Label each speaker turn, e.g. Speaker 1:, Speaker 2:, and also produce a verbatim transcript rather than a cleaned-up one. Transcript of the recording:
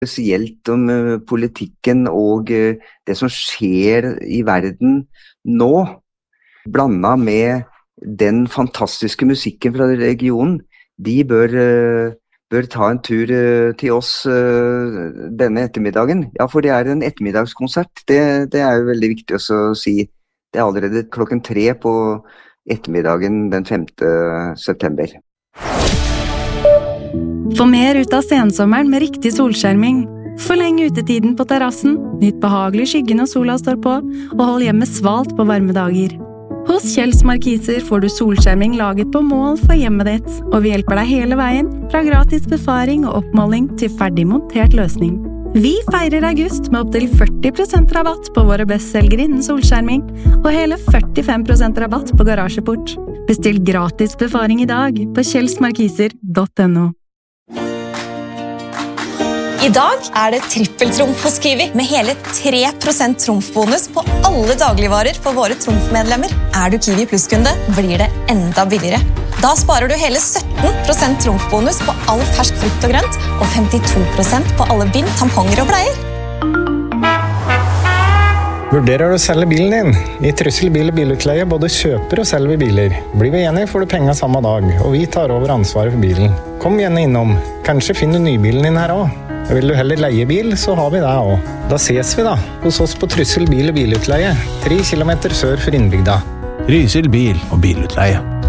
Speaker 1: spesielt om uh, politikken og uh, det som skjer i verden nå, blandet med den fantastiske musikken fra regionen. De bør, uh, bør ta en tur uh, til oss uh, denne ettermiddagen. Ja, for det er en ettermiddagskonsert. Det, det er jo veldig viktig å si. Det er allerede klokken tre på ettermiddagen den femte september.
Speaker 2: Få mer ut av sensommeren med riktig solskjerming. Forleng utetiden på terrassen, nytt behagelig skygge når sola står på, og hold hjemme svalt på varme dager. Hos Kjells Markiser får du solskjerming laget på mål for hjemmet ditt, og vi hjelper deg hele veien, fra gratis befaring og oppmåling til ferdig montert løsning. Vi feirer august med opp til førti prosent rabatt på våre bestselgere innen solskjerming, og hele førtifem prosent rabatt på garasjeport. Bestill gratis befaring i dag på kjellsmarkiser punktum no.
Speaker 3: I dag er det trippeltrumf hos Kiwi, med hele tre prosent trumfbonus på alle dagligvarer for våre trumfmedlemmer. Er du Kiwi Plus-kunde, blir det enda billigere. Da sparer du hele sytten prosent trumfbonus på all fersk frukt og grønt, og femtito prosent på alle bind, tamponger og bleier.
Speaker 4: Vurderer du å selge bilen din? I Trysil Bil- og Bilutleie både kjøper og selger biler. Blir vi enige får du penger samme dag, og vi tar over ansvaret for bilen. Kom gjerne innom. Kanskje finner du nybilen din her også. Vil du heller leie bil, så har vi det også. Da ses vi da, hos oss på Trysil Bil- og Bilutleie, tre kilometer sør for innbygda.
Speaker 5: Trysil Bil- og Bilutleie.